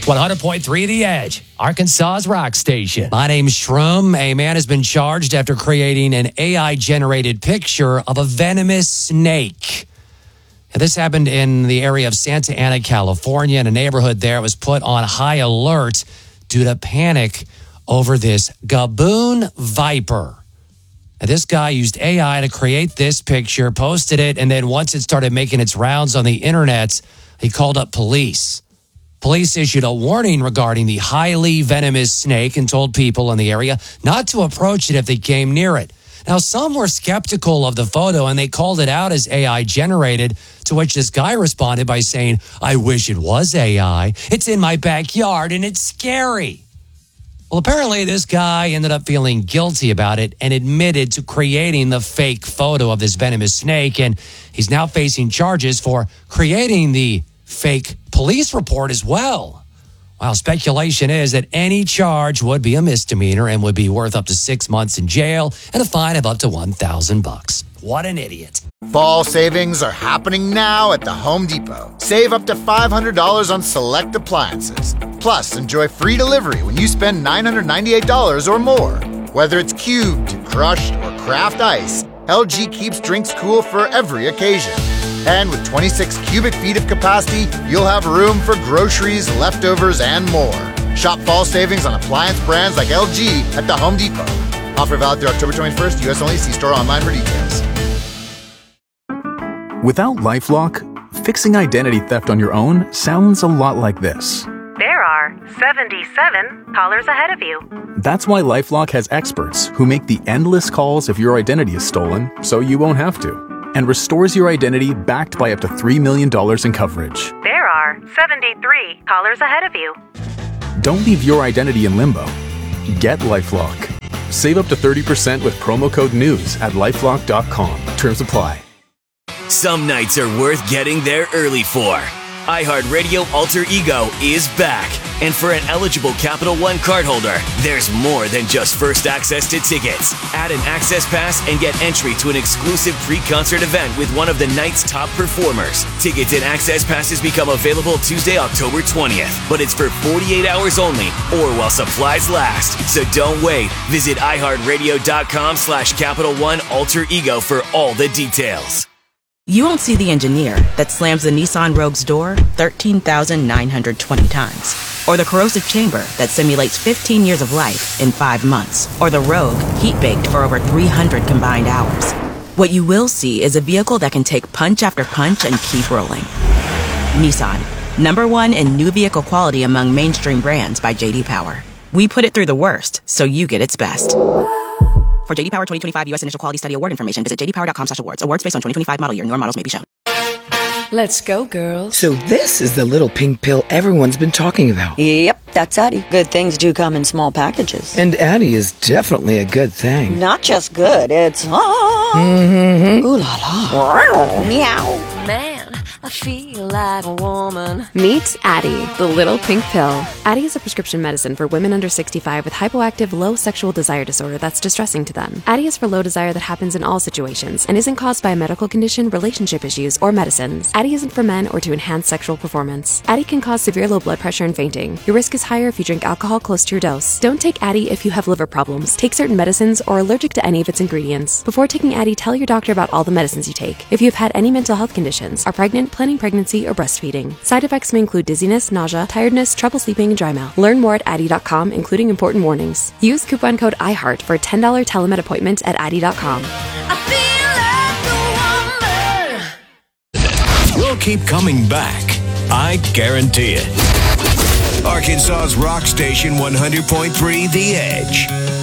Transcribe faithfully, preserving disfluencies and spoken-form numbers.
one hundred point three The Edge, Arkansas's rock station. My name's Shroom. A man has been charged after creating an A I-generated picture of a venomous snake. And this happened in the area of Santa Ana, California. In a neighborhood there, it was put on high alert due to panic over this Gaboon viper. And this guy used A I to create this picture, posted it, and then once it started making its rounds on the internet, he called up police. Police issued a warning regarding the highly venomous snake and told people in the area not to approach it if they came near it. Now, some were skeptical of the photo and they called it out as A I generated, to which this guy responded by saying, "I wish it was A I. It's in my backyard and it's scary." Well, apparently this guy ended up feeling guilty about it and admitted to creating the fake photo of this venomous snake, and he's now facing charges for creating the fake police report as well. While speculation is that any charge would be a misdemeanor and would be worth up to six months in jail and a fine of up to one thousand bucks. What an idiot. Fall savings are happening now at the Home Depot. Save up to five hundred dollars on select appliances. Plus, enjoy free delivery when you spend nine hundred ninety-eight dollars or more. Whether it's cubed, crushed, or craft ice, L G keeps drinks cool for every occasion. And with twenty-six cubic feet of capacity, you'll have room for groceries, leftovers, and more. Shop fall savings on appliance brands like L G at the Home Depot. Offer valid through October twenty-first, U S only. See store online for details. Without LifeLock, fixing identity theft on your own sounds a lot like this. There are seventy-seven callers ahead of you. That's why LifeLock has experts who make the endless calls if your identity is stolen, so you won't have to, and restores your identity backed by up to three million dollars in coverage. There are seventy-three callers ahead of you. Don't leave your identity in limbo. Get LifeLock. Save up to thirty percent with promo code NEWS at lifelock dot com. Terms apply. Some nights are worth getting there early for. iHeartRadio Alter Ego is back. And for an eligible Capital One cardholder, there's more than just first access to tickets. Add an access pass and get entry to an exclusive pre-concert event with one of the night's top performers. Tickets and access passes become available Tuesday, October twentieth. But it's for forty-eight hours only or while supplies last. So don't wait. Visit iHeartRadio.com slash Capital One Alter Ego for all the details. You won't see the engineer that slams the Nissan Rogue's door thirteen thousand nine hundred twenty times. Or the corrosive chamber that simulates fifteen years of life in five months. Or the Rogue heat-baked for over three hundred combined hours. What you will see is a vehicle that can take punch after punch and keep rolling. Nissan, number one in new vehicle quality among mainstream brands by J D Power. We put it through the worst, so you get its best. For J D Power twenty twenty-five U S Initial Quality Study Award information, visit j d power dot com slash awards. Awards based on twenty twenty-five model year. Newer models may be shown. Let's go, girls. So this is the little pink pill everyone's been talking about. Yep, that's Addie. Good things do come in small packages. And Addie is definitely a good thing. Not just good, it's... Ah, mm-hmm. Ooh la la. Meow. Man, I feel like a woman. Meet Addie, the little pink pill. Addie is a prescription medicine for women under sixty-five with hypoactive low sexual desire disorder that's distressing to them. Addie is for low desire that happens in all situations and isn't caused by a medical condition, relationship issues, or medicines. Addie isn't for men or to enhance sexual performance. Addie can cause severe low blood pressure and fainting. Your risk is higher if you drink alcohol close to your dose. Don't take Addie if you have liver problems, take certain medicines, or are allergic to any of its ingredients. Before taking Addie, tell your doctor about all the medicines you take. If you have had any mental health conditions, are pregnant, planning pregnancy, or breastfeeding. Side effects may include dizziness, nausea, tiredness, trouble sleeping, and dry mouth. Learn more at addie dot com, including important warnings. Use coupon code iHeart for a ten dollars telemed appointment at addie dot com. We'll keep coming back. I guarantee it. Arkansas's rock station one hundred point three The Edge.